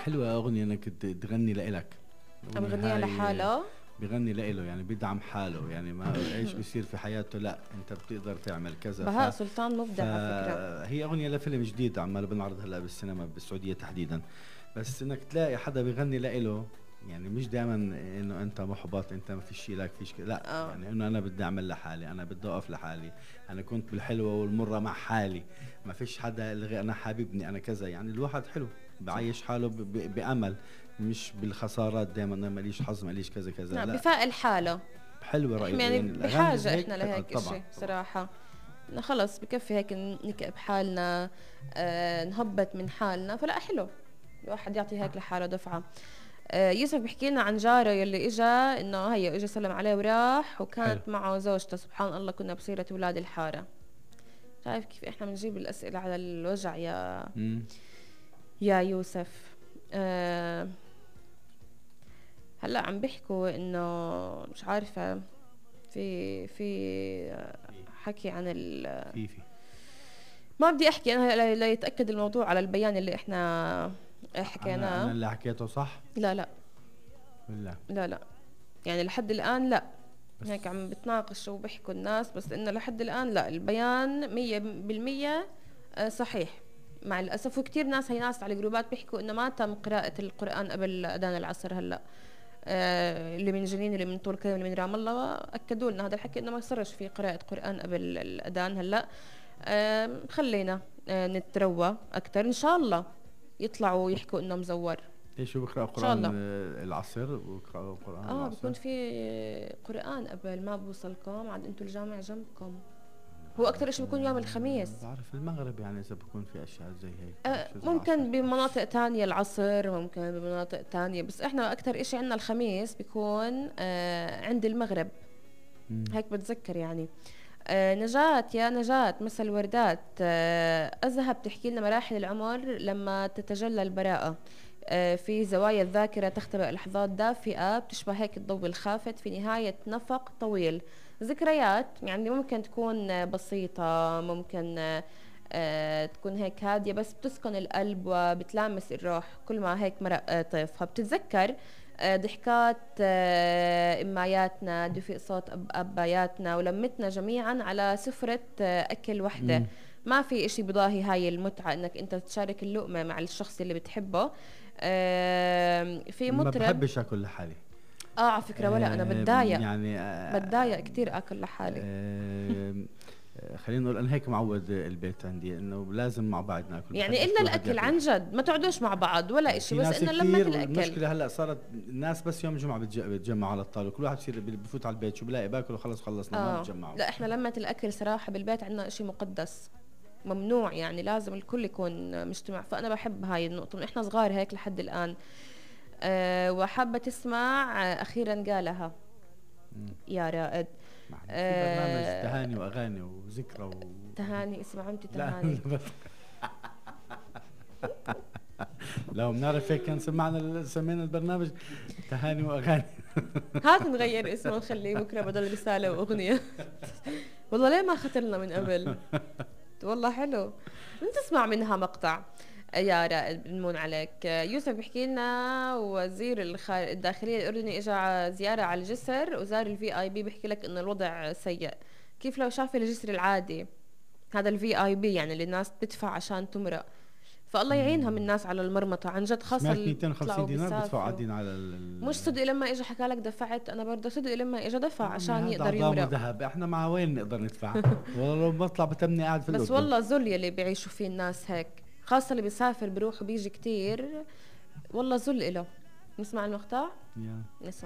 حلوة أغنية إنك تغني لإلك. عم الأغنية غنيها هاي لحالها. بغني لإله، يعني بيدعم حاله، يعني ما إيش بيصير في حياته، لا أنت بتقدر تعمل كذا. بهاء سلطان مبدع على فكرة. فهي أغنية لفيلم جديد عمال بنعرض هلا بالسينما بالسعودية تحديدا. بس إنك تلاقي حدا بيغني لإله، يعني مش دائما انه انت محبط، انت ما فيش شيء لك فيش لا يعني انه انا بدي اعمل لحالي، انا بدي اقف لحالي، انا كنت بالحلوه والمره مع حالي، ما فيش حدا اللي انا حاببني انا كذا. يعني الواحد حلو بعيش حاله بامل، مش بالخسارات دائما انا ماليش حظ ماليش كذا كذا، لا بفائل حاله. حلوه رايي يعني يعني الاغاني بحاجه هيك احنا لهيك طبعا اشي صراحه. خلص بكفي هيك نكئب حالنا، نهبط من حالنا، فلا حلو الواحد يعطي هيك لحاله دفعه. يوسف بيحكي لنا عن جاره يلي اجا، انه هي اجا سلم عليه وراح، وكانت حلو. معه زوجته. سبحان الله كنا بصيره اولاد الحاره. شايف كيف احنا بنجيب الاسئله على الوجع يا يوسف. هلا عم بيحكوا انه مش عارفه في حكي عن في ما بدي احكي انا لا يتاكد الموضوع على البيان اللي احنا حكيناه. انا اللي حكيته صح؟ لا لا ولا لا يعني لحد الان لا. هيك عم بتناقش وبيحكوا الناس، بس انه لحد الان لا، البيان 100% صحيح مع الاسف. وكتير ناس، هي ناس على الجروبات بيحكوا انه ما تم قراءة القرآن قبل اذان العصر. هلا اللي من جنين اللي من طول كرم اللي من رام الله اكدوا لنا هذا الحكي، انه ما صارش في قراءة قرآن قبل الاذان. هلا خلينا نتروى اكثر ان شاء الله يطلعوا يحكوا انه مزور. ايش بقرأ قرآن العصر؟ بقرأ قرآن العصر بكون في قرآن قبل ما بوصلكم، عاد انتوا الجامع جنبكم. هو اكثر شيء بيكون يوم الخميس. بعرف المغرب يعني اذا بكون في اشياء زي هيك ممكن بمناطق تانية العصر، ممكن بمناطق تانية، بس احنا اكثر شيء عندنا الخميس بيكون عند المغرب. هيك بتذكر يعني. نجاة، يا نجاة مثل الوردات، أزهى بتحكي لنا مراحل العمر لما تتجلى البراءة. في زوايا الذاكرة تختبئ لحظات دافئة بتشبه هيك الضوء الخافت في نهاية نفق طويل. ذكريات يعني ممكن تكون بسيطة، ممكن تكون هيك هادية، بس بتسكن القلب وبتلامس الروح كل ما هيك مرق طيفها. بتتذكر ضحكات اماياتنا، دفء صوت اباياتنا، ولمتنا جميعا على سفرة اكل وحدة. ما في اشي بضاهي هاي المتعة، انك انت تشارك اللقمة مع الشخص اللي بتحبه. في مطرب، ما بحبش اكل لحالي. على فكرة ولا انا بتضايق يعني بتضايق كتير اكل لحالي. خلينا نقول انا هيك معود البيت عندي انه لازم مع بعض ناكل، يعني الا الاكل عن جد ما تقعدوش مع بعض ولا اشي، بس انه لما الاكل. المشكله هلا صارت الناس بس يوم الجمعه بتجمعوا على الطاوله، كل واحد بصير بفوت على البيت شو بلاقي باكل وخلص خلصنا ما بتجمعوا. لا احنا لمة الاكل صراحه بالبيت عندنا اشي مقدس ممنوع، يعني لازم الكل يكون مجتمع. فانا بحب هاي النقطه من احنا صغار هيك لحد الان. وحابه تسمع اخيرا قالها يا رائد. في برنامج تهاني واغاني وذكرى تهاني، اسم عمتي تهاني. لو بنعرف هيك كان سمينا البرنامج تهاني واغاني. هات نغير اسمه ونخليه بكره بدل رساله واغنيه. والله ليه ما خطرنا من قبل؟ والله حلو نسمع منها مقطع. يا رائد بنمون عليك. يوسف بيحكي لنا وزير الداخليه الاردني اجى زياره على الجسر وزار الفي اي بي، بيحكي لك انه الوضع سيء. كيف لو شاف الجسر العادي، هذا الفي اي بي يعني اللي الناس بتدفع عشان تمرق. فالله يعينهم الناس على المرمطه عن جد، خاصه اللي 250 دينار بدفعوا عادين على مش صدق لما اجى حكى لك دفعت، انا برضه صدق لما اجى دفع عشان يقدر يمرق. ذهب احنا مع وين نقدر ندفع؟ والله لو بطلع بتمني قاعد في الأردن. بس والله ذل يلي بيعيشوا فيه الناس هيك، خاصه اللي بيسافر بيروح وبيجي كتير، والله ذل له. نسمع المقطع؟ نسمع.